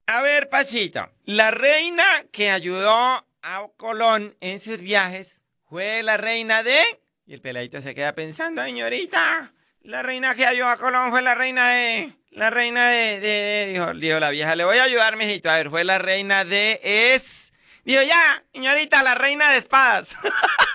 A ver, Pachito. La reina que ayudó a Colón en sus viajes fue la reina de... Y el peladito se queda pensando, señorita. La reina que ayudó a Colón fue la reina de... La reina dijo la vieja, le voy a ayudar, mijito. A ver, fue la reina de... Dijo, ya, señorita, la reina de espadas.